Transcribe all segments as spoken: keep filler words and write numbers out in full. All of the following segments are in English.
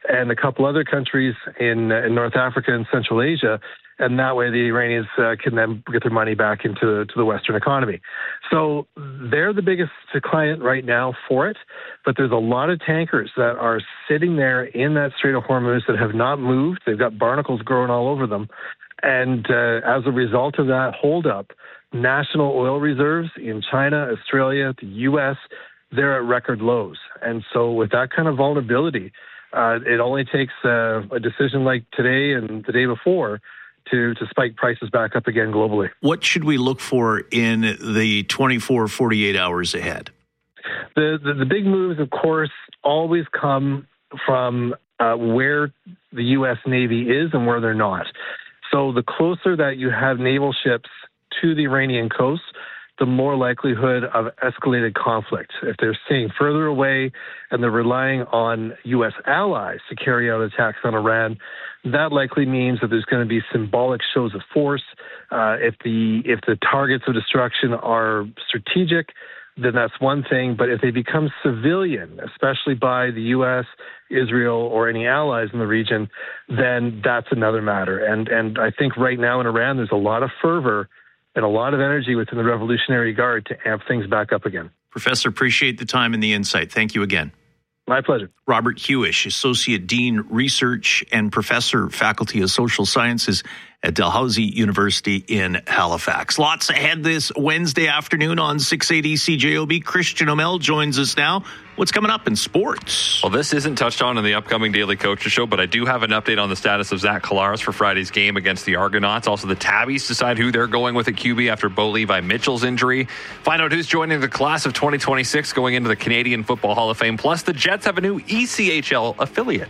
and a couple other countries in, in North Africa and Central Asia. And that way the Iranians uh, can then get their money back into to the Western economy. So they're the biggest client right now for it. But there's a lot of tankers that are sitting there in that Strait of Hormuz that have not moved. They've got barnacles growing all over them. And uh, as a result of that holdup, national oil reserves in China, Australia, the U S, they're at record lows. And so with that kind of vulnerability, uh, it only takes uh, a decision like today and the day before to, to spike prices back up again globally. What should we look for in the twenty-four, forty-eight hours ahead? The, the, the big moves, of course, always come from uh, where the U S Navy is and where they're not. So the closer that you have naval ships to the Iranian coast, the more likelihood of escalated conflict. If they're staying further away and they're relying on U S allies to carry out attacks on Iran, that likely means that there's going to be symbolic shows of force. Uh, if the if the targets of destruction are strategic, then that's one thing. But if they become civilian, especially by the U S, Israel, or any allies in the region, then that's another matter. And and I think right now in Iran, there's a lot of fervor and a lot of energy within the Revolutionary Guard to amp things back up again. Professor, appreciate the time and the insight. Thank you again. My pleasure. Robert Hewish, Associate Dean, Research and Professor, Faculty of Social Sciences at Dalhousie University in Halifax. Lots ahead this Wednesday afternoon on six eighty C J O B. Christian O'Mell joins us now. What's coming up in sports? Well, this isn't touched on in the upcoming Daily Coaches Show, but I do have an update on the status of Zach Collaros for Friday's game against the Argonauts. Also, the Tabbies decide who they're going with at Q B after Bo Levi Mitchell's injury. Find out who's joining the class of twenty twenty-six going into the Canadian Football Hall of Fame. Plus, the Jets have a new E C H L affiliate.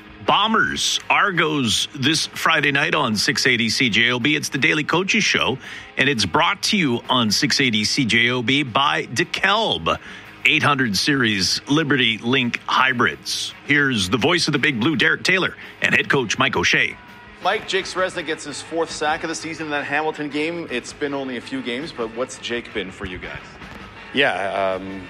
Bombers, Argos this Friday night on six eighty C J O B. It's the Daily Coaches Show, and it's brought to you on six eighty C J O B by DeKalb, eight hundred series Liberty Link hybrids. Here's the voice of the Big Blue, Derek Taylor, and head coach Mike O'Shea. Mike, Jake Sresnick gets his fourth sack of the season in that Hamilton game. It's been only a few games, but what's Jake been for you guys? Yeah, um,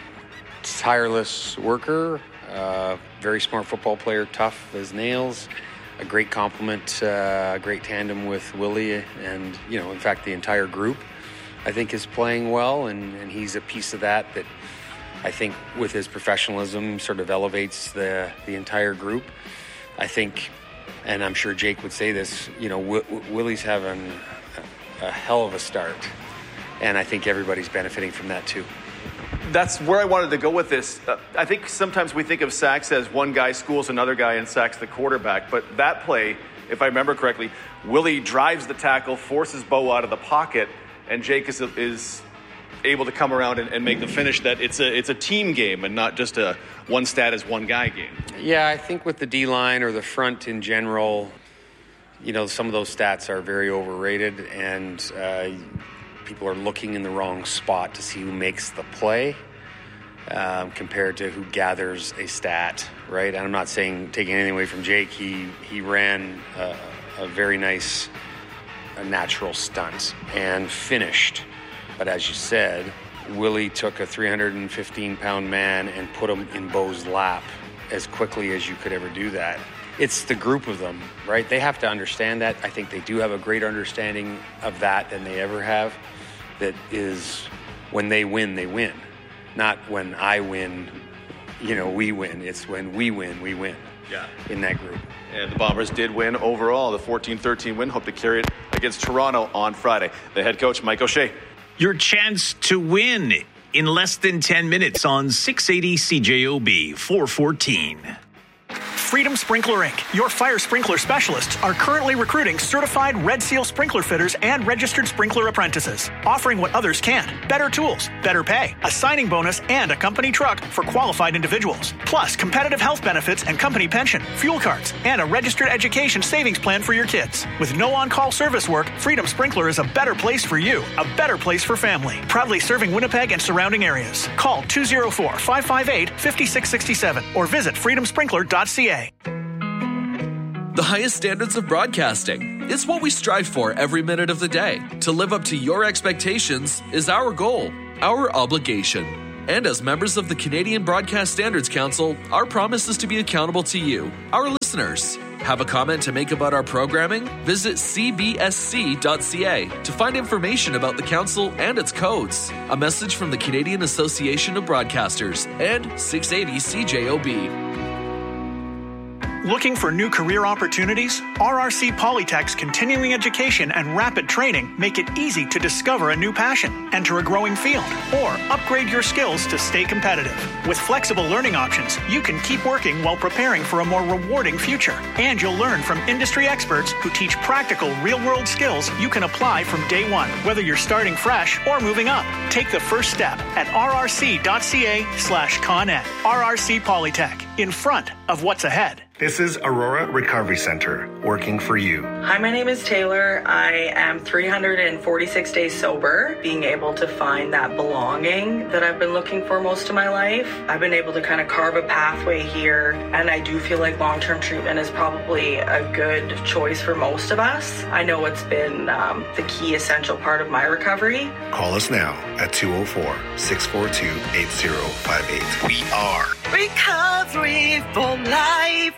tireless worker, uh, very smart football player, tough as nails, a great compliment, uh, a great tandem with Willie, and, you know, in fact, the entire group, I think, is playing well, and, and he's a piece of that that I think with his professionalism sort of elevates the, the entire group. I think, and I'm sure Jake would say this, you know, w- w- Willie's having a, a hell of a start, and I think everybody's benefiting from that too. That's where I wanted to go with this. Uh, I think sometimes we think of sacks as one guy schools another guy and sacks the quarterback. But that play, if I remember correctly, Willie drives the tackle, forces Bo out of the pocket, and Jake is, is able to come around and, and make the finish. That it's a it's a team game and not just a one stat as one guy game. Yeah, I think with the D-line or the front in general, you know, some of those stats are very overrated, and uh, people are looking in the wrong spot to see who makes the play um, compared to who gathers a stat, right? And I'm not saying taking anything away from Jake. He he ran a, a very nice, a natural stunt and finished. But as you said, Willie took a three hundred fifteen pound man and put him in Bo's lap as quickly as you could ever do that. It's the group of them, right? They have to understand that. I think they do have a greater understanding of that than they ever have. That is, when they win, they win. Not when I win, you know, we win. It's when we win, we win. Yeah. In that group. And the Bombers did win overall, the fourteen thirteen win. Hope to carry it against Toronto on Friday. The head coach, Mike O'Shea. Your chance to win in less than ten minutes on six eighty C J O B four fourteen. Freedom Sprinkler Incorporated, your fire sprinkler specialists, are currently recruiting certified Red Seal sprinkler fitters and registered sprinkler apprentices, offering what others can't: better tools, better pay, a signing bonus, and a company truck for qualified individuals. Plus, competitive health benefits and company pension, fuel cards, and a registered education savings plan for your kids. With no on-call service work, Freedom Sprinkler is a better place for you, a better place for family. Proudly serving Winnipeg and surrounding areas. Call two oh four, five five eight, five six six seven or visit freedom sprinkler dot c a. The highest standards of broadcasting is what we strive for every minute of the day. To live up to your expectations is our goal, our obligation. And as members of the Canadian Broadcast Standards Council, our promise is to be accountable to you, our listeners. listeners. Have a comment to make about our programming? Visit c b s c dot c a to find information about the Council and its codes. A message from the Canadian Association of Broadcasters and six eighty C J O B. Looking for new career opportunities? R R C Polytech's continuing education and rapid training make it easy to discover a new passion, enter a growing field, or upgrade your skills to stay competitive. With flexible learning options, you can keep working while preparing for a more rewarding future. And you'll learn from industry experts who teach practical, real-world skills you can apply from day one, whether you're starting fresh or moving up. Take the first step at rrc.ca slash coned. R R C Polytech, in front of what's ahead. This is Aurora Recovery Center, working for you. Hi, my name is Taylor. I am three hundred forty-six days sober, being able to find that belonging that I've been looking for most of my life. I've been able to kind of carve a pathway here, and I do feel like long-term treatment is probably a good choice for most of us. I know it's been um, the key essential part of my recovery. Call us now at two oh four, six four two, eight oh five eight. We are Recovery for Life.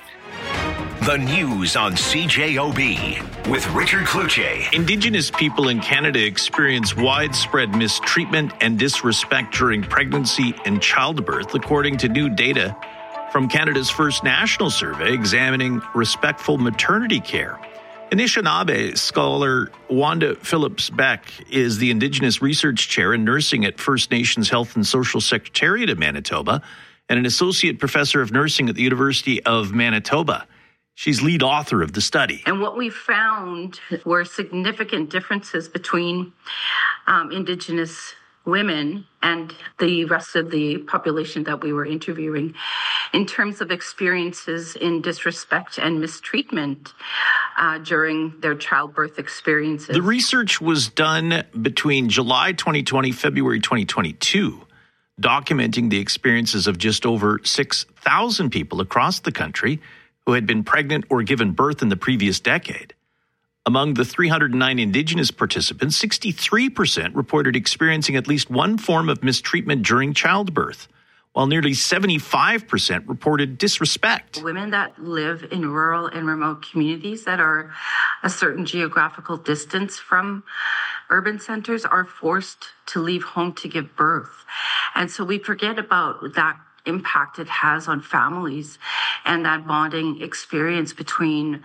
The news on C J O B with Richard Cloutier. Indigenous people in Canada experience widespread mistreatment and disrespect during pregnancy and childbirth, according to new data from Canada's first national survey examining respectful maternity care. Anishinaabe scholar Wanda Phillips-Beck is the Indigenous Research Chair in Nursing at First Nations Health and Social Secretariat of Manitoba and an Associate Professor of Nursing at the University of Manitoba. She's lead author of the study. And what we found were significant differences between um, Indigenous women and the rest of the population that we were interviewing in terms of experiences in disrespect and mistreatment uh, during their childbirth experiences. The research was done between July twenty twenty, February twenty twenty-two, documenting the experiences of just over six thousand people across the country who had been pregnant or given birth in the previous decade. Among the three hundred nine Indigenous participants, sixty-three percent reported experiencing at least one form of mistreatment during childbirth, while nearly seventy-five percent reported disrespect. Women that live in rural and remote communities that are a certain geographical distance from urban centers are forced to leave home to give birth. And so we forget about that impact it has on families and that bonding experience between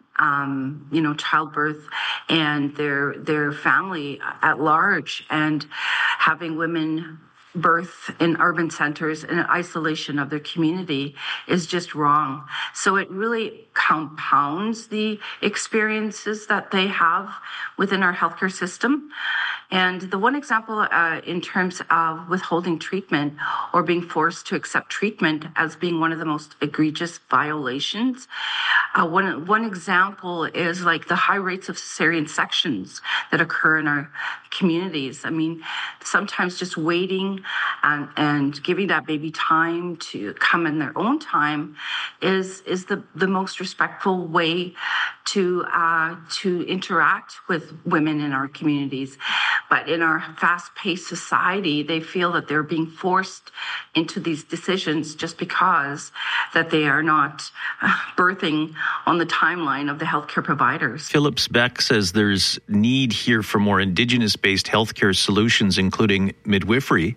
um, you know, childbirth and their their family at large, and having women birth in urban centers in isolation of their community is just wrong. So it really compounds the experiences that they have within our healthcare system. And the one example uh, in terms of withholding treatment or being forced to accept treatment as being one of the most egregious violations, uh, one, one example is like the high rates of cesarean sections that occur in our communities. I mean, sometimes just waiting and, and giving that baby time to come in their own time is is the, the most respectful way to uh, to interact with women in our communities. But in our fast-paced society, they feel that they're being forced into these decisions just because that they are not uh, birthing on the timeline of the healthcare providers. Phillips-Beck says there's need here for more Indigenous-based healthcare solutions, including midwifery.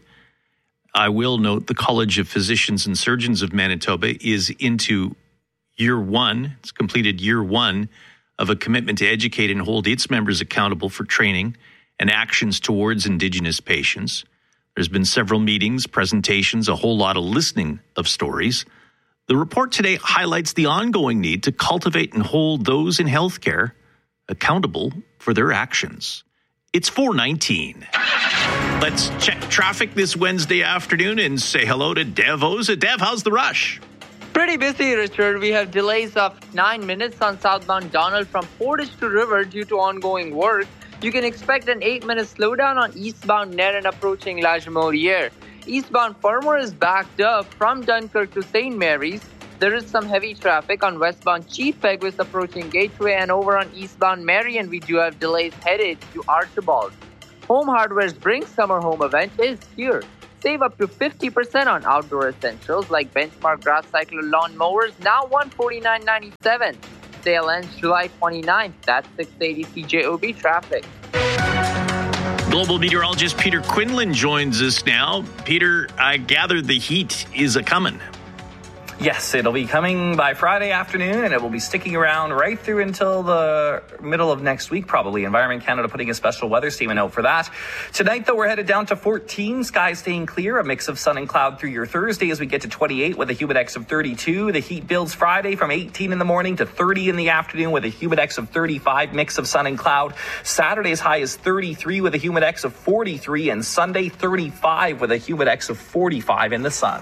I will note the College of Physicians and Surgeons of Manitoba is into year one. It's completed year one of a commitment to educate and hold its members accountable for training and actions towards Indigenous patients. There's been several meetings, presentations, a whole lot of listening of stories. The report today highlights the ongoing need to cultivate and hold those in healthcare accountable for their actions. It's four nineteen. Let's check traffic this Wednesday afternoon and say hello to Dev Oza. Dev, how's the rush? Pretty busy, Richard. We have delays of nine minutes on southbound Donald from Portage to River due to ongoing work. You can expect an eight-minute slowdown on eastbound Nerin approaching La Jamodiere. Eastbound Fermor is backed up from Dunkirk to Saint Mary's. There is some heavy traffic on westbound Chief Peguis approaching Gateway, and over on eastbound Marion, we do have delays headed to Archibald. Home Hardware's Bring Summer Home event is here. Save up to fifty percent on outdoor essentials like Benchmark Grass Cycler lawn mowers, now one hundred forty-nine dollars and ninety-seven cents. Sale ends July twenty-ninth. That's six eighty C J O B traffic. Global meteorologist Peter Quinlan joins us now. Peter, I gather the heat is a-coming. Yes, it'll be coming by Friday afternoon, and it will be sticking around right through until the middle of next week, probably. Environment Canada putting a special weather statement out for that. Tonight, though, we're headed down to fourteen. Skies staying clear, a mix of sun and cloud through your Thursday as we get to twenty-eight with a humidex of thirty-two. The heat builds Friday from eighteen in the morning to thirty in the afternoon with a humidex of thirty-five, mix of sun and cloud. Saturday's high is thirty-three with a humidex of forty-three, and Sunday thirty-five with a humidex of forty-five in the sun.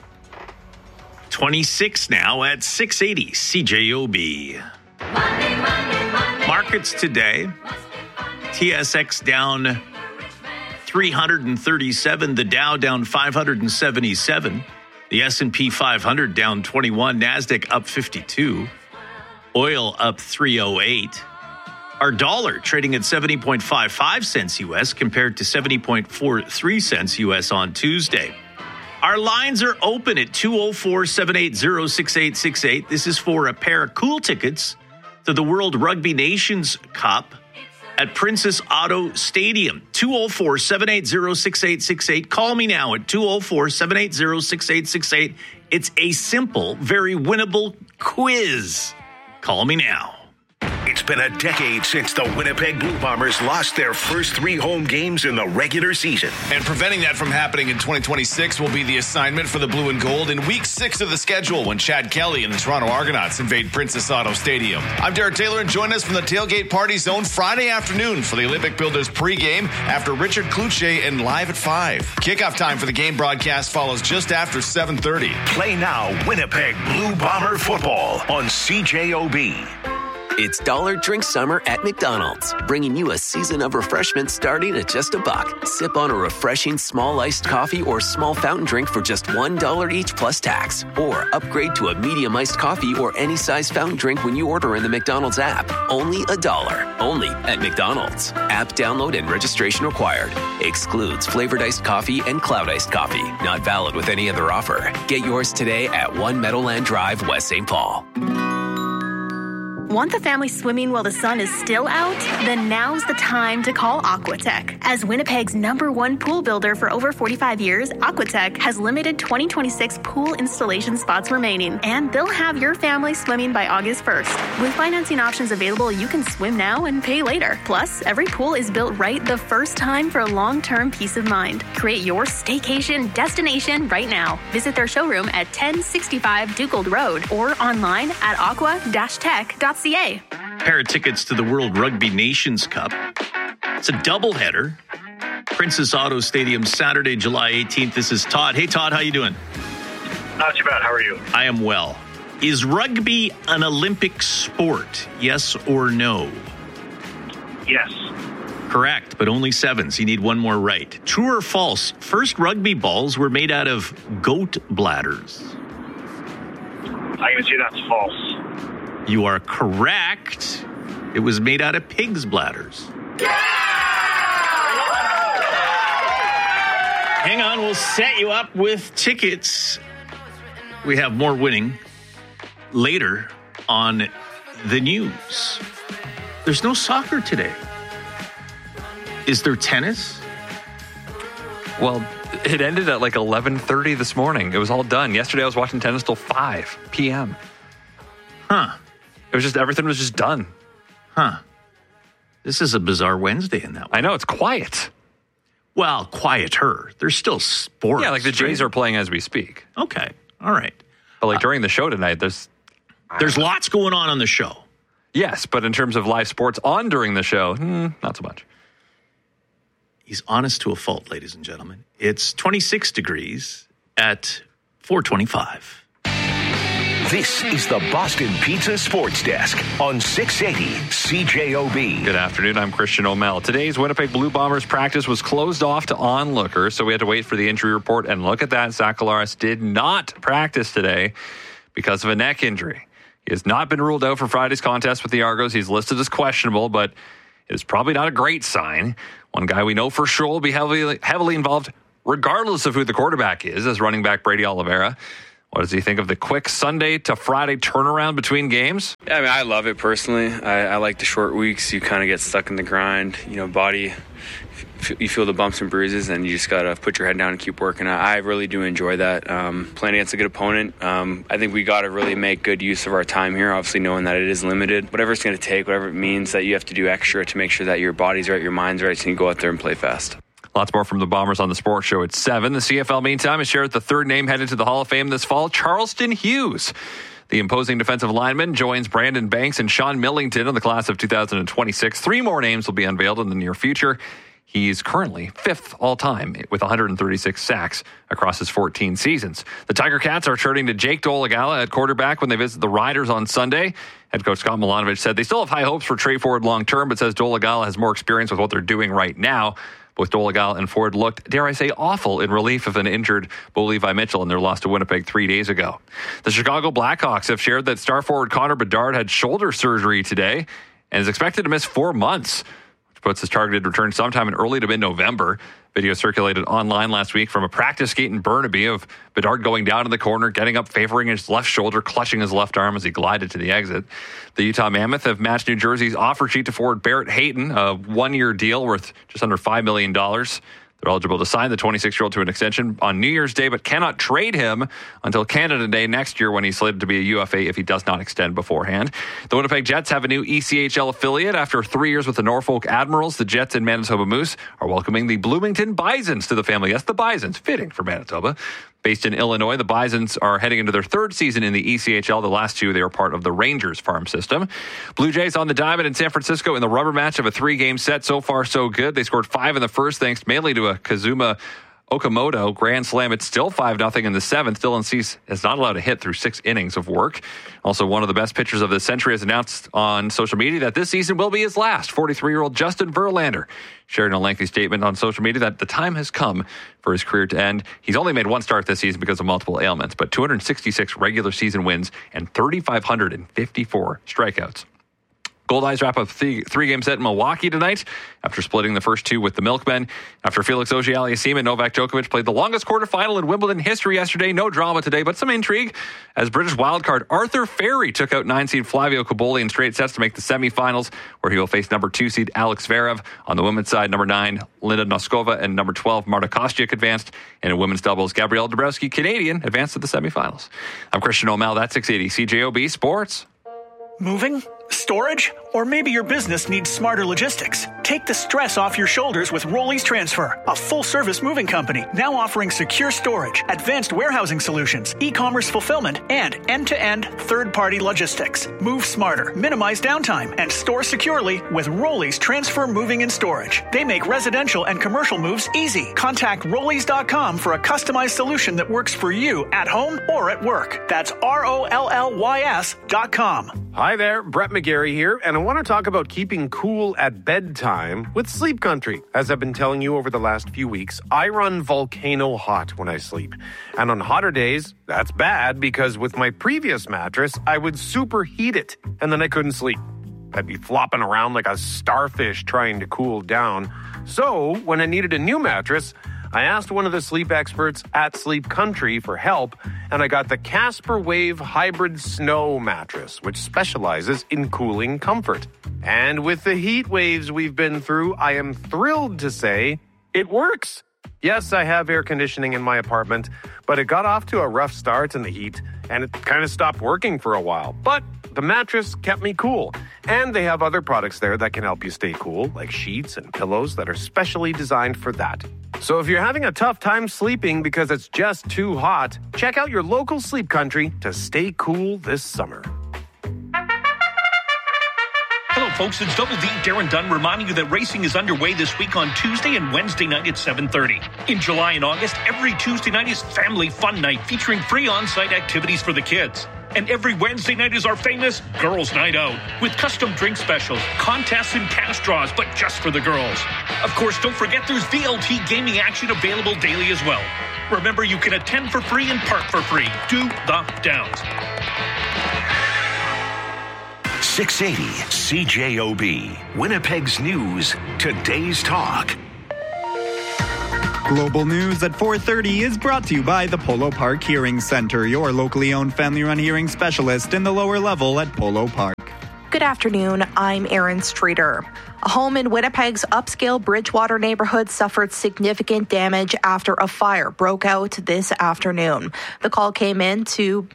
twenty-six now at six eighty C J O B. Monday, Monday, Monday. Markets today. T S X down three hundred thirty-seven. The Dow down five hundred seventy-seven. The S and P five hundred down twenty-one. NASDAQ up fifty-two. Oil up three oh eight. Our dollar trading at seventy point five five cents U S compared to seventy point four three cents U S on Tuesday. Our lines are open at two oh four, seven eight zero, six eight six eight. This is for a pair of cool tickets to the World Rugby Nations Cup at Princess Auto Stadium. two oh four, seven eight zero, six eight six eight. Call me now at two oh four, seven eight zero, six eight six eight. It's a simple, very winnable quiz. Call me now. It's been a decade since the Winnipeg Blue Bombers lost their first three home games in the regular season. And preventing that from happening in twenty twenty-six will be the assignment for the Blue and Gold in week six of the schedule when Chad Kelly and the Toronto Argonauts invade Princess Auto Stadium. I'm Derek Taylor, and join us from the Tailgate Party Zone Friday afternoon for the Olympic Builders pregame after Richard Cloutier and Live at five. Kickoff time for the game broadcast follows just after seven thirty. Play now Winnipeg Blue Bomber football on C J O B. It's Dollar Drink Summer at McDonald's, bringing you a season of refreshment starting at just a buck. Sip on a refreshing small iced coffee or small fountain drink for just one dollar each plus tax. Or upgrade to a medium iced coffee or any size fountain drink when you order in the McDonald's app. Only a dollar. Only at McDonald's. App download and registration required. Excludes flavored iced coffee and cloud iced coffee. Not valid with any other offer. Get yours today at One Meadowland Drive, West Saint Paul. Want the family swimming while the sun is still out? Then now's the time to call Aquatech. As Winnipeg's number one pool builder for over forty-five years, Aquatech has limited twenty twenty-six pool installation spots remaining, and they'll have your family swimming by August first. With financing options available, you can swim now and pay later. Plus, every pool is built right the first time for long-term peace of mind. Create your staycation destination right now. Visit their showroom at ten sixty-five Dugold Road or online at aqua dash tech dot c a. Pair of tickets to the World Rugby Nations Cup. It's a doubleheader. Princess Auto Stadium, Saturday, July eighteenth. This is Todd. Hey, Todd, how you doing? Not too bad. How are you? I am well. Is rugby an Olympic sport? Yes or no? Yes. Correct, but only sevens. You need one more right. True or false? First rugby balls were made out of goat bladders. I'm going to say that's false. You are correct. It was made out of pig's bladders. Yeah! Hang on, we'll set you up with tickets. We have more winning later on the news. There's no soccer today. Is there tennis? Well, it ended at like eleven thirty this morning. It was all done. Yesterday I was watching tennis till five p.m. Huh. It was just, everything was just done. Huh. This is a bizarre Wednesday in that way. I know, it's quiet. Well, quieter. There's still sports. Yeah, like the Jays right? are playing as we speak. Okay. All right. But like uh, during the show tonight, there's... There's lots going on on the show. Yes, but in terms of live sports on during the show, hmm, not so much. He's honest to a fault, ladies and gentlemen. It's twenty-six degrees at four twenty-five. This is the Boston Pizza Sports Desk on six eighty C J O B. Good afternoon. I'm Christian O'Mell. Today's Winnipeg Blue Bombers practice was closed off to onlookers, so we had to wait for the injury report. And look at that. Zach Collaros did not practice today because of a neck injury. He has not been ruled out for Friday's contest with the Argos. He's listed as questionable, but it is probably not a great sign. One guy we know for sure will be heavily, heavily involved, regardless of who the quarterback is, as running back Brady Oliveira. What does he think of the quick Sunday to Friday turnaround between games? Yeah, I mean, I love it personally. I, I like the short weeks. You kind of get stuck in the grind. You know, body, you feel the bumps and bruises, and you just got to put your head down and keep working. I, I really do enjoy that. Um, playing against a good opponent, um, I think we got to really make good use of our time here, obviously knowing that it is limited. Whatever it's going to take, whatever it means that you have to do extra to make sure that your body's right, your mind's right, so you can go out there and play fast. Lots more from the Bombers on the Sports Show at seven. The C F L, meantime, has shared the third name headed to the Hall of Fame this fall, Charleston Hughes. The imposing defensive lineman joins Brandon Banks and Sean Millington in the class of two thousand twenty-six. Three more names will be unveiled in the near future. He's currently fifth all-time with one hundred thirty-six sacks across his fourteen seasons. The Tiger Cats are turning to Jake Dolegala at quarterback when they visit the Riders on Sunday. Head coach Scott Milanovic said they still have high hopes for Trey Ford long-term, but says Dolegala has more experience with what they're doing right now. Both Dolegala and Ford looked, dare I say, awful in relief of an injured Bo Levi Mitchell in their loss to Winnipeg three days ago. The Chicago Blackhawks have shared that star forward Connor Bedard had shoulder surgery today and is expected to miss four months, which puts his targeted return sometime in early to mid-November. Video circulated online last week from a practice skate in Burnaby of Bedard going down in the corner, getting up, favoring his left shoulder, clutching his left arm as he glided to the exit. The Utah Mammoth have matched New Jersey's offer sheet to forward Barrett Hayton, a one-year deal worth just under five million dollars. They're eligible to sign the twenty-six-year-old to an extension on New Year's Day, but cannot trade him until Canada Day next year when he's slated to be a U F A if he does not extend beforehand. The Winnipeg Jets have a new E C H L affiliate. After three years with the Norfolk Admirals, the Jets and Manitoba Moose are welcoming the Bloomington Bisons to the family. Yes, the Bisons, fitting for Manitoba. Based in Illinois, the Bisons are heading into their third season in the E C H L. The last two, they are part of the Rangers farm system. Blue Jays on the diamond in San Francisco in the rubber match of a three-game set. So far, so good. They scored five in the first, thanks mainly to a Kazuma Okamoto grand slam. It's still five nothing in the seventh. Dylan Cease is not allowed to hit through six innings of work. Also, one of the best pitchers of the century has announced on social media that this season will be his last. forty-three-year-old Justin Verlander shared in a lengthy statement on social media that the time has come for his career to end. He's only made one start this season because of multiple ailments, but two hundred sixty-six regular season wins and three thousand five hundred fifty-four strikeouts. Goldeyes wrap up three, three-game set in Milwaukee tonight after splitting the first two with the Milkmen. After Felix Auger-Aliassime and Novak Djokovic played the longest quarterfinal in Wimbledon history yesterday. No drama today, but some intrigue as British wildcard Arthur Ferry took out nine-seed Flavio Cobolli in straight sets to make the semifinals, where he will face number two-seed Alex Zverev. On the women's side, number nine, Linda Noskova, and number twelve, Marta Kostyuk advanced. And in women's doubles, Gabrielle Dabrowski, Canadian, advanced to the semifinals. I'm Christian O'Mell. That's six eighty C J O B Sports. Moving? Storage? Or maybe your business needs smarter logistics. Take the stress off your shoulders with Rollies Transfer, a full-service moving company now offering secure storage, advanced warehousing solutions, e-commerce fulfillment, and end-to-end third-party logistics. Move smarter, minimize downtime, and store securely with Rollies Transfer Moving and Storage. They make residential and commercial moves easy. Contact Rollies dot com for a customized solution that works for you at home or at work. That's R O L L Y S dot com. Hi there, Brett McGarry here, and I want to talk about keeping cool at bedtime with Sleep Country. As I've been telling you over the last few weeks, I run volcano hot when I sleep. And on hotter days, that's bad because with my previous mattress, I would superheat it, and then I couldn't sleep. I'd be flopping around like a starfish trying to cool down. So, when I needed a new mattress, I asked one of the sleep experts at Sleep Country for help, and I got the Casper Wave Hybrid Snow mattress, which specializes in cooling comfort. And with the heat waves we've been through, I am thrilled to say it works. Yes, I have air conditioning in my apartment, but it got off to a rough start in the heat, and it kind of stopped working for a while. But the mattress kept me cool, and they have other products there that can help you stay cool, like sheets and pillows that are specially designed for that. So if you're having a tough time sleeping because it's just too hot, check out your local Sleep Country to stay cool this summer. Hello, folks. It's Double D, Darren Dunn, reminding you that racing is underway this week on Tuesday and Wednesday night at seven thirty. In July and August, every Tuesday night is Family Fun Night, featuring free on-site activities for the kids. And every Wednesday night is our famous Girls' Night Out, with custom drink specials, contests, and cash draws, but just for the girls. Of course, don't forget there's V L T gaming action available daily as well. Remember, you can attend for free and park for free. Do the Downs. six eighty C J O B, Winnipeg's News, Today's Talk. Global News at four thirty is brought to you by the Polo Park Hearing Center, your locally owned family-run hearing specialist in the lower level at Polo Park. Good afternoon, I'm Erin Streeter. A home in Winnipeg's upscale Bridgewater neighborhood suffered significant damage after a fire broke out this afternoon. The call came in to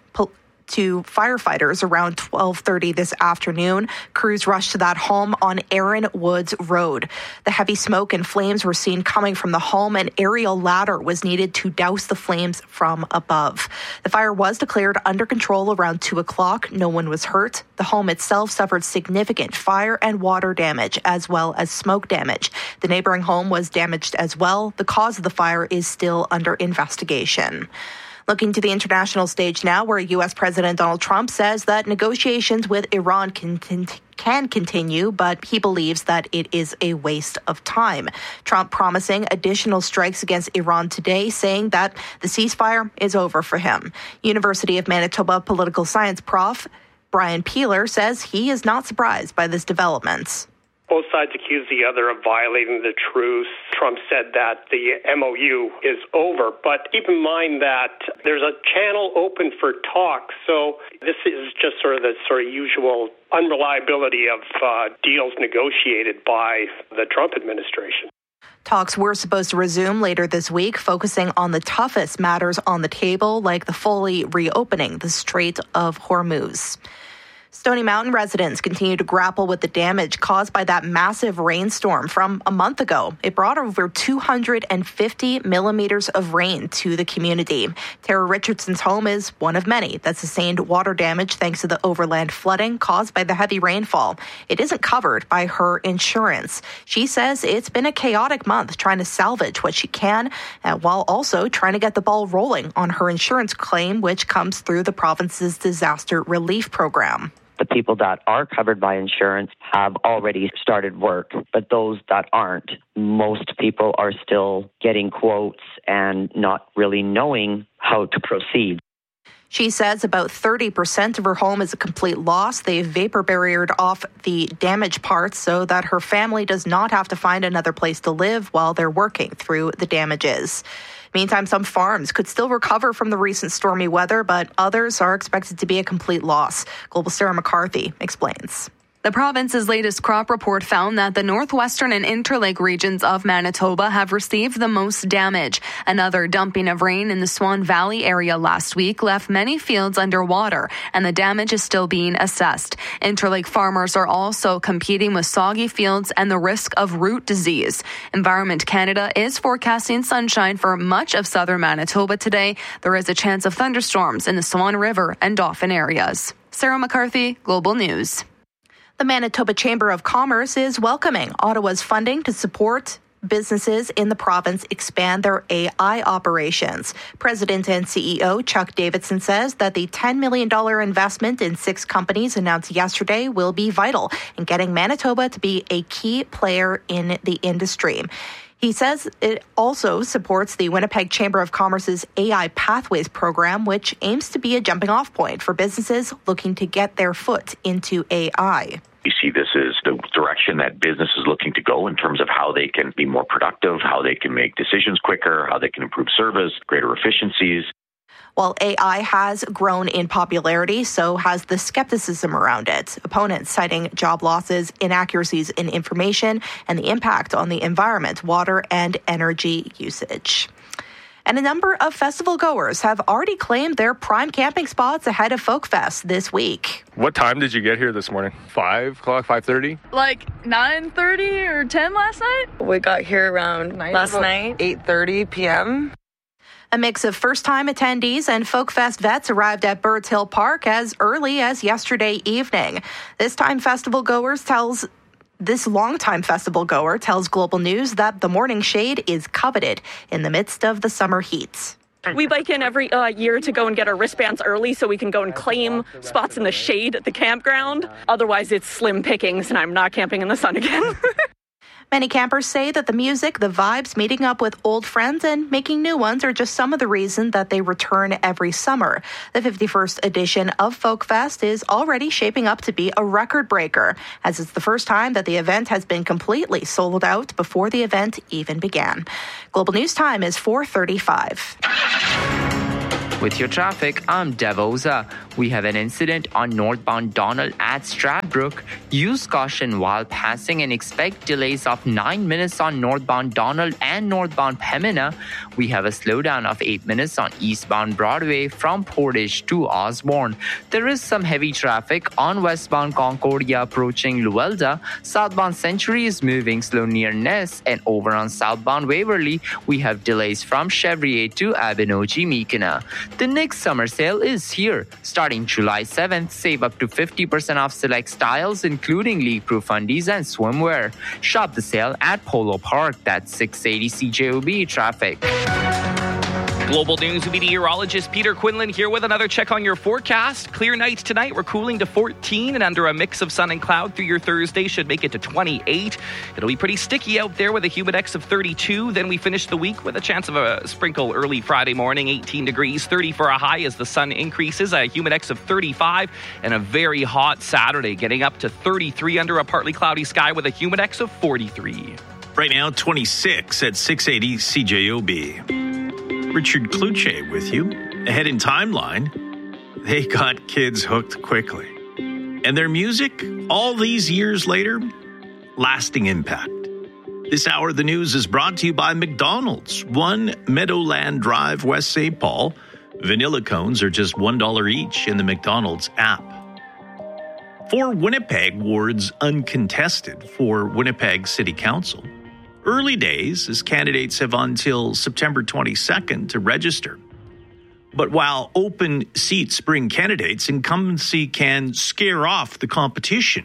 to firefighters around twelve thirty this afternoon. Crews rushed to that home on Aaron Woods Road. The heavy smoke and flames were seen coming from the home. An aerial ladder was needed to douse the flames from above. The fire was declared under control around two o'clock. No one was hurt. The home itself suffered significant fire and water damage as well as smoke damage. The neighboring home was damaged as well. The cause of the fire is still under investigation. Looking to the international stage now, where U S President Donald Trump says that negotiations with Iran can, can continue, but he believes that it is a waste of time. Trump promising additional strikes against Iran today, saying that the ceasefire is over for him. University of Manitoba political science prof Brian Peeler says he is not surprised by this development. Both sides accuse the other of violating the truce. Trump said that the M O U is over, but keep in mind that there's a channel open for talks. So this is just sort of the sort of usual unreliability of uh, deals negotiated by the Trump administration. Talks were supposed to resume later this week, focusing on the toughest matters on the table, like the fully reopening the Strait of Hormuz. Stony Mountain residents continue to grapple with the damage caused by that massive rainstorm from a month ago. It brought over two hundred fifty millimeters of rain to the community. Tara Richardson's home is one of many that sustained water damage thanks to the overland flooding caused by the heavy rainfall. It isn't covered by her insurance. She says it's been a chaotic month trying to salvage what she can, uh, while also trying to get the ball rolling on her insurance claim, which comes through the province's disaster relief program. The people that are covered by insurance have already started work, but those that aren't, most people are still getting quotes and not really knowing how to proceed. She says about thirty percent of her home is a complete loss. They've vapor barriered off the damaged parts so that her family does not have to find another place to live while they're working through the damages. Meantime, some farms could still recover from the recent stormy weather, but others are expected to be a complete loss. Global Sarah McCarthy explains. The province's latest crop report found that the northwestern and interlake regions of Manitoba have received the most damage. Another dumping of rain in the Swan Valley area last week left many fields underwater, and the damage is still being assessed. Interlake farmers are also competing with soggy fields and the risk of root disease. Environment Canada is forecasting sunshine for much of southern Manitoba today. There is a chance of thunderstorms in the Swan River and Dauphin areas. Sarah McCarthy, Global News. The Manitoba Chamber of Commerce is welcoming Ottawa's funding to support businesses in the province expand their A I operations. President and C E O Chuck Davidson says that the ten million dollars investment in six companies announced yesterday will be vital in getting Manitoba to be a key player in the industry. He says it also supports the Winnipeg Chamber of Commerce's A I Pathways program, which aims to be a jumping-off point for businesses looking to get their foot into A I. We see this as the direction that business is looking to go in terms of how they can be more productive, how they can make decisions quicker, how they can improve service, greater efficiencies. While A I has grown in popularity, so has the skepticism around it. Opponents citing job losses, inaccuracies in information, and the impact on the environment, water, and energy usage. And a number of festival goers have already claimed their prime camping spots ahead of Folk Fest this week. What time did you get here this morning? Five o'clock, five thirty? Like nine thirty or ten last night? We got here around night, last night, eight thirty p.m. A mix of first-time attendees and Folk Fest vets arrived at Birds Hill Park as early as yesterday evening. This time, festival goers tells This longtime festival goer tells Global News that the morning shade is coveted in the midst of the summer heat. We bike in every uh, year to go and get our wristbands early so we can go and claim spots in the shade at the campground. Otherwise, it's slim pickings, and I'm not camping in the sun again. Many campers say that the music, the vibes, meeting up with old friends, and making new ones are just some of the reasons that they return every summer. The fifty-first edition of Folk Fest is already shaping up to be a record breaker, as it's the first time that the event has been completely sold out before the event even began. Global News Time is four thirty-five. With your traffic, I'm Devoza. We have an incident on northbound Donald at Stradbrook. Use caution while passing and expect delays of nine minutes on northbound Donald and northbound Pembina. We have a slowdown of eight minutes on eastbound Broadway from Portage to Osborne. There is some heavy traffic on westbound Concordia approaching Luelda. Southbound Century is moving slow near Ness, and over on southbound Waverly, we have delays from Chevrier to Abenoji-Mekina. The next summer sale is here. Starting July seventh, save up to fifty percent off select styles, including leak-proof undies and swimwear. Shop the sale at Polo Park. That's six eighty C J O B traffic. Global News meteorologist Peter Quinlan here with another check on your forecast. Clear night tonight. We're cooling to fourteen, and under a mix of sun and cloud through your Thursday should make it to twenty-eight. It'll be pretty sticky out there with a humidex of thirty-two. Then we finish the week with a chance of a sprinkle early Friday morning, eighteen degrees, thirty for a high as the sun increases, a humidex of thirty-five, and a very hot Saturday getting up to thirty-three under a partly cloudy sky with a humidex of forty-three. Right now, twenty-six at six eighty C J O B. Richard Kluche with you. Ahead in timeline, they got kids hooked quickly. And their music, all these years later, lasting impact. This hour of the news is brought to you by McDonald's. One Meadowland Drive, West Saint Paul. Vanilla cones are just one dollar each in the McDonald's app. Four Winnipeg wards uncontested for Winnipeg City Council. Early days, as candidates have until September twenty-second to register. But while open seats bring candidates, incumbency can scare off the competition.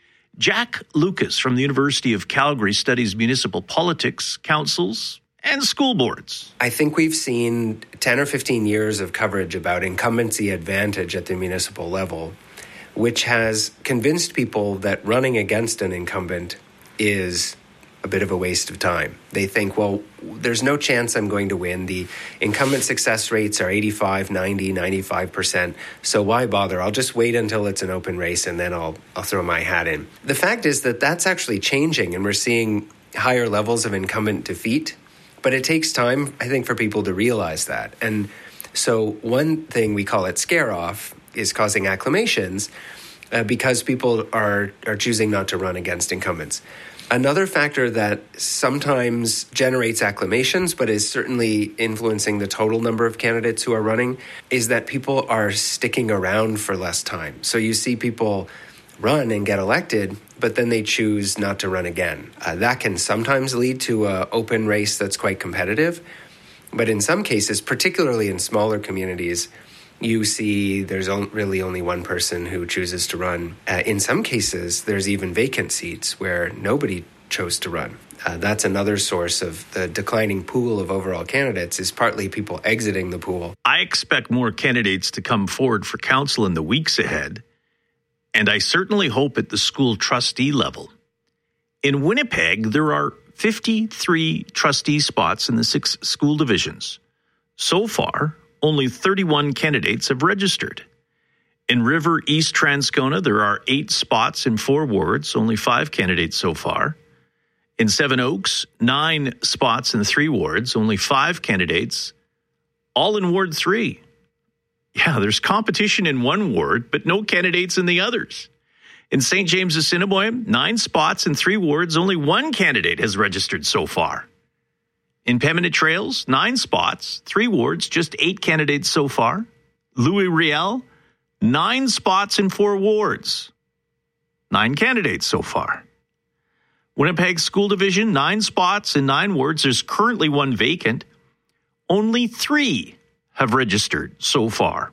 Jack Lucas from the University of Calgary studies municipal politics, councils, and school boards. I think we've seen ten or fifteen years of coverage about incumbency advantage at the municipal level, which has convinced people that running against an incumbent is a bit of a waste of time. They think, well, there's no chance I'm going to win. The incumbent success rates are eighty-five, ninety, ninety-five percent. So why bother? I'll just wait until it's an open race and then I'll I'll throw my hat in. The fact is that that's actually changing, and we're seeing higher levels of incumbent defeat. But it takes time, I think, for people to realize that. And so one thing, we call it scare off, is causing acclamations uh, because people are are choosing not to run against incumbents. Another factor that sometimes generates acclamations, but is certainly influencing the total number of candidates who are running, is that people are sticking around for less time. So you see people run and get elected, but then they choose not to run again. Uh, that can sometimes lead to an open race that's quite competitive. But in some cases, particularly in smaller communities, you see there's really only one person who chooses to run. Uh, in some cases, there's even vacant seats where nobody chose to run. Uh, that's another source of the declining pool of overall candidates, is partly people exiting the pool. I expect more candidates to come forward for council in the weeks ahead, and I certainly hope at the school trustee level. In Winnipeg, there are fifty-three trustee spots in the six school divisions. So far, only thirty-one candidates have registered. In River East Transcona, there are eight spots in four wards, only five candidates so far. In Seven Oaks, nine spots in three wards, only five candidates, all in Ward three. Yeah, there's competition in one ward, but no candidates in the others. In Saint James Assiniboine, nine spots in three wards, only one candidate has registered so far. In Pembina Trails, nine spots, three wards, just eight candidates so far. Louis Riel, nine spots in four wards, nine candidates so far. Winnipeg School Division, nine spots in nine wards. There's currently one vacant. Only three have registered so far.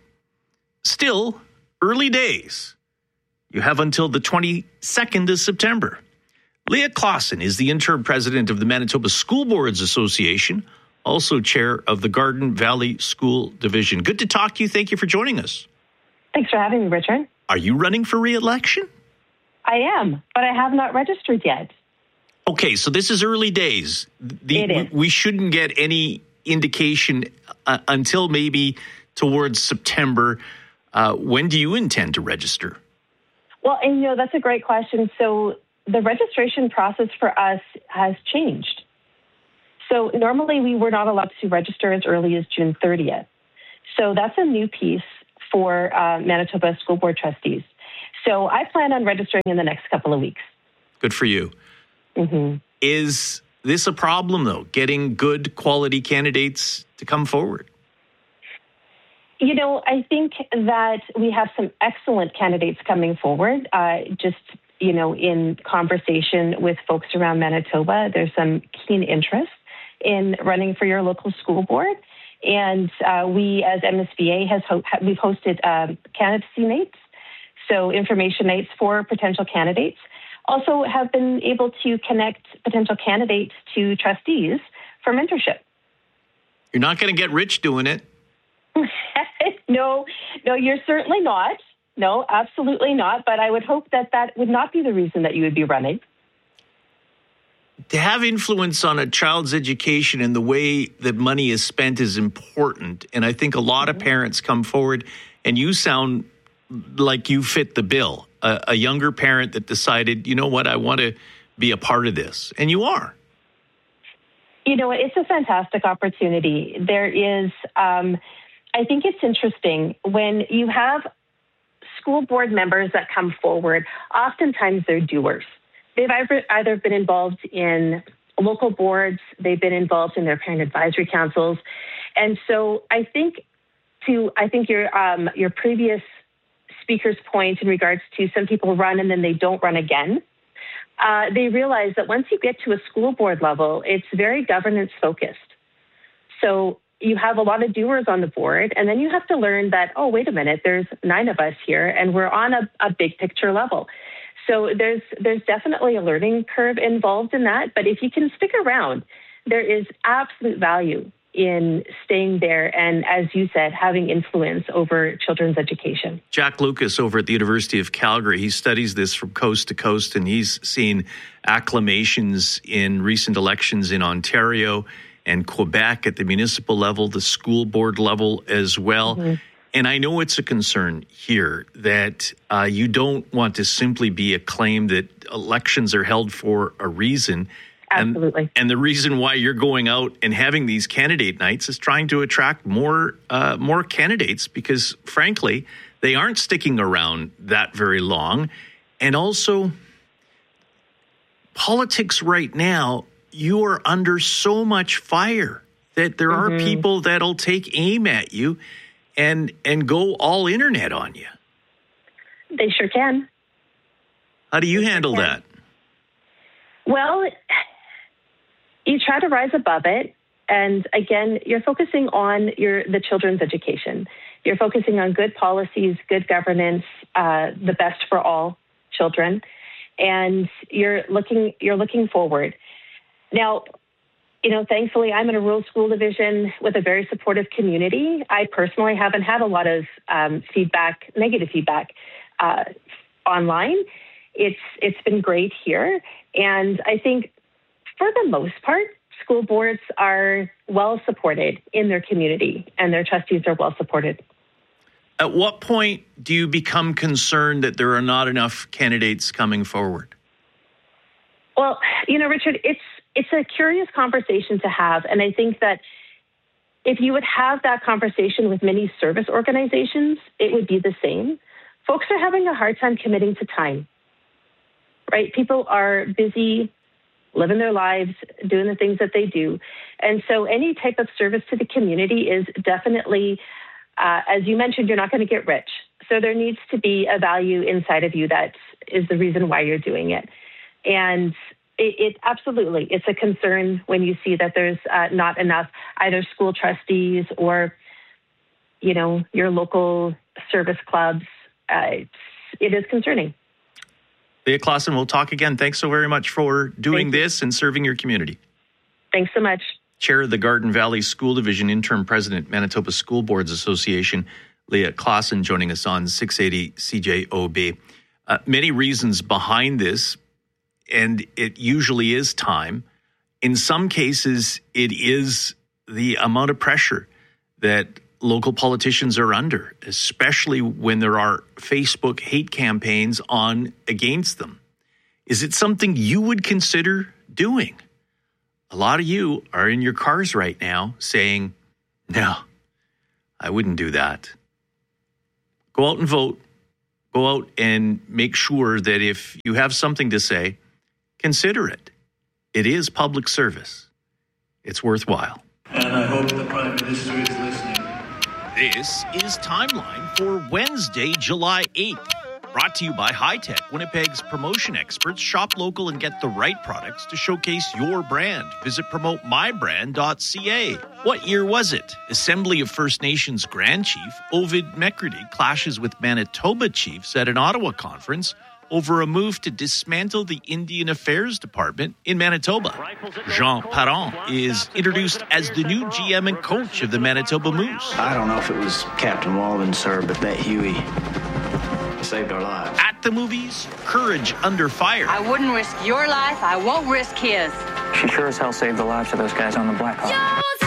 Still, early days. You have until the twenty-second of September. Leah Clausen is the interim president of the Manitoba School Boards Association, also chair of the Garden Valley School Division. Good to talk to you. Thank you for joining us. Thanks for having me, Richard. Are you running for re-election? I am, but I have not registered yet. Okay, so this is early days. The, It is. We, we shouldn't get any indication uh, until maybe towards September. Uh, when do you intend to register? Well, and you know, that's a great question. So the registration process for us has changed. So normally we were not allowed to register as early as June thirtieth. So that's a new piece for uh, Manitoba School Board trustees. So I plan on registering in the next couple of weeks. Good for you. Mm-hmm. Is this a problem, though, getting good quality candidates to come forward? You know, I think that we have some excellent candidates coming forward. Uh, just, you know, in conversation with folks around Manitoba, there's some keen interest in running for your local school board. And uh, we, as M S B A, has ho- we've hosted um, candidacy nights, so information nights for potential candidates. Also have been able to connect potential candidates to trustees for mentorship. You're not going to get rich doing it. no, no, you're certainly not. No, absolutely not. But I would hope that that would not be the reason that you would be running. To have influence on a child's education and the way that money is spent is important. And I think a lot of parents come forward, and you sound like you fit the bill. A, a younger parent that decided, you know what, I want to be a part of this. And you are. You know, it's a fantastic opportunity. There is, um, I think it's interesting when you have school board members that come forward, oftentimes they're doers. They've either, either been involved in local boards, they've been involved in their parent advisory councils. And so I think to, I think your, um, your previous speaker's point in regards to some people run and then they don't run again, uh, they realize that once you get to a school board level, it's very governance focused. So you have a lot of doers on the board, and then you have to learn that, oh, wait a minute, there's nine of us here, and we're on a, a big picture level. So there's there's definitely a learning curve involved in that. But if you can stick around, there is absolute value in staying there and, as you said, having influence over children's education. Jack Lucas over at the University of Calgary, he studies this from coast to coast, and he's seen acclamations in recent elections in Ontario and Quebec at the municipal level, the school board level as well. Mm-hmm. And I know it's a concern here that uh, you don't want to simply be acclaimed that elections are held for a reason. Absolutely. And, and the reason why you're going out and having these candidate nights is trying to attract more uh, more candidates because, frankly, they aren't sticking around that very long. And also, politics right now, you are under so much fire that there mm-hmm. are people that'll take aim at you and and go all internet on you. They sure can. How do you they handle sure that? Well, you try to rise above it. And again, you're focusing on your the children's education. You're focusing on good policies, good governance, uh, the best for all children. And you're looking you're looking forward. Now, you know, thankfully, I'm in a rural school division with a very supportive community. I personally haven't had a lot of um, feedback, negative feedback uh, online. It's it's been great here. And I think for the most part, school boards are well supported in their community and their trustees are well supported. At what point do you become concerned that there are not enough candidates coming forward? Well, you know, Richard, it's it's a curious conversation to have. And I think that if you would have that conversation with many service organizations, it would be the same. Folks are having a hard time committing to time, right? People are busy living their lives, doing the things that they do. And so any type of service to the community is definitely, uh, as you mentioned, you're not going to get rich. So there needs to be a value inside of you that is the reason why you're doing it. And it, it absolutely, it's a concern when you see that there's uh, not enough either school trustees or, you know, your local service clubs. Uh, it's, it is concerning. Leah Clausen, we'll talk again. Thanks so very much for doing this and serving your community. Thanks so much. Chair of the Garden Valley School Division, Interim President, Manitoba School Boards Association, Leah Clausen, joining us on six eighty C J O B. Uh, many reasons behind this, and it usually is time. In some cases, it is the amount of pressure that local politicians are under, especially when there are Facebook hate campaigns on against them. Is it something you would consider doing? A lot of you are in your cars right now saying, no, I wouldn't do that. Go out and vote. Go out and make sure that if you have something to say, consider it. It is public service. It's worthwhile. And I hope the Prime Minister is listening. This is Timeline for Wednesday, July eighth. Brought to you by High Tech, Winnipeg's promotion experts. Shop local and get the right products to showcase your brand. Visit promote my brand dot c a. What year was it? Assembly of First Nations Grand Chief Ovid McCready clashes with Manitoba chiefs at an Ottawa conference over a move to dismantle the Indian Affairs Department in Manitoba. Jean Parent is introduced as the new G M and coach of the Manitoba Moose. I don't know if it was Captain Walden, sir, but that Huey saved our lives. At the movies, Courage Under Fire. I wouldn't risk your life. I won't risk his. She sure as hell saved the lives of those guys on the Black Hawk.